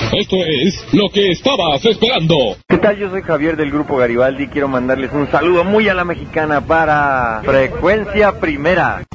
Esto es lo que estabas esperando. ¿Qué tal? Yo soy Javier del Grupo Garibaldi. Quiero mandarles un saludo muy a la mexicana para Frecuencia Primera.